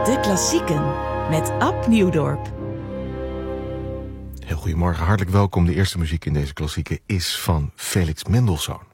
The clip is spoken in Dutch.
De Klassieken met Ab Nieuwdorp. Heel goedemorgen, hartelijk welkom. De eerste muziek in deze klassieken is van Felix Mendelssohn.